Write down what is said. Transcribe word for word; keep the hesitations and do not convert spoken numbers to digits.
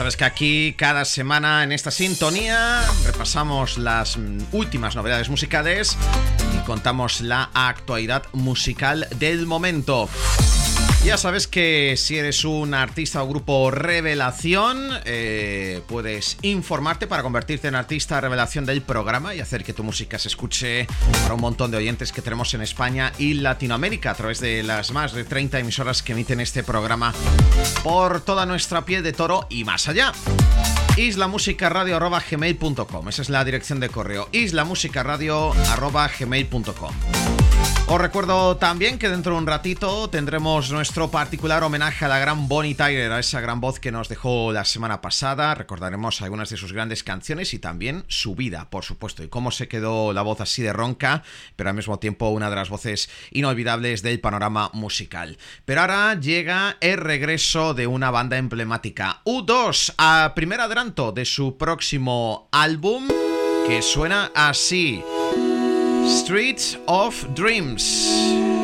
sabes que aquí cada semana en esta sintonía repasamos las últimas novedades musicales y contamos la actualidad musical del momento. Ya sabes que si eres un artista o grupo revelación, eh, puedes informarte para convertirte en artista revelación del programa y hacer que tu música se escuche para un montón de oyentes que tenemos en España y Latinoamérica a través de las más de treinta emisoras que emiten este programa por toda nuestra piel de toro y más allá. islamusicaradio arroba gmail punto com, esa es la dirección de correo, islamusicaradio arroba gmail punto com. Os recuerdo también que dentro de un ratito tendremos nuestro particular homenaje a la gran Bonnie Tyler, a esa gran voz que nos dejó la semana pasada. Recordaremos algunas de sus grandes canciones y también su vida, por supuesto, y cómo se quedó la voz así de ronca, pero al mismo tiempo una de las voces inolvidables del panorama musical. Pero ahora llega el regreso de una banda emblemática, U dos, a primer adelanto de su próximo álbum, que suena así: Streets of Dreams.